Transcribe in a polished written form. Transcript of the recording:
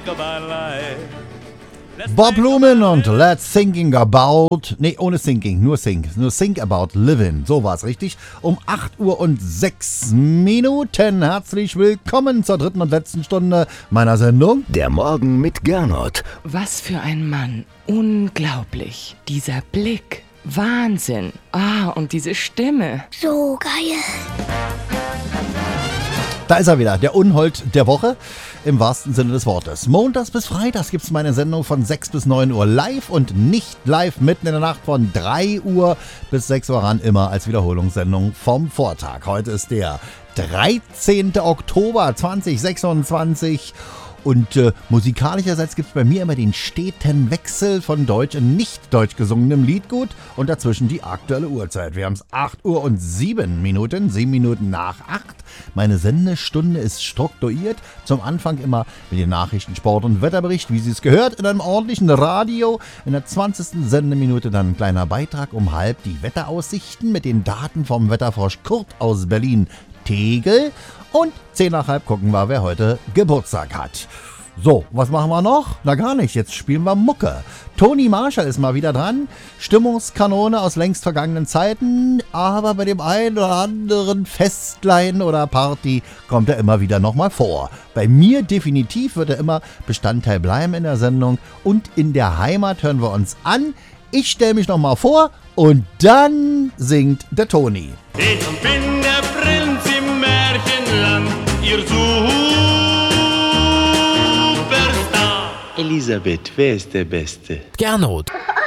Bob Lumen und Let's Thinking About, ohne Thinking, nur Think About Living, so war's richtig, um 8:06 Herzlich willkommen zur dritten und letzten Stunde meiner Sendung. Der Morgen mit Gernot. Was für ein Mann, unglaublich, dieser Blick, Wahnsinn, und diese Stimme. So geil. Da ist er wieder, der Unhold der Woche, im wahrsten Sinne des Wortes. Montags bis Freitags gibt's meine Sendung von 6 bis 9 Uhr live und nicht live mitten in der Nacht von 3 Uhr bis 6 Uhr ran, immer als Wiederholungssendung vom Vortag. Heute ist der 13. Oktober 2026 und musikalischerseits gibt es bei mir immer den steten Wechsel von deutsch und nicht deutsch gesungenem Liedgut und dazwischen die aktuelle Uhrzeit. Wir haben es 8:07, 7 Minuten nach 8. Meine Sendestunde ist strukturiert. Zum Anfang immer mit den Nachrichten, Sport und Wetterbericht, wie Sie es gehört, in einem ordentlichen Radio. In der 20. Sendeminute dann ein kleiner Beitrag um halb die Wetteraussichten mit den Daten vom Wetterfrosch Kurt aus Berlin Tegel. Und 10 nach halb gucken wir, wer heute Geburtstag hat. So, was machen wir noch? Na gar nicht, jetzt spielen wir Mucke. Toni Marshall ist mal wieder dran. Stimmungskanone aus längst vergangenen Zeiten. Aber bei dem einen oder anderen Festlein oder Party kommt er immer wieder nochmal vor. Bei mir definitiv wird er immer Bestandteil bleiben in der Sendung. Und in der Heimat hören wir uns an. Ich stelle mich nochmal vor und dann singt der Toni. Ich bin der Prinz im Märchenland, ihr Superstar. Elisabeth, wer ist der Beste? Gernot.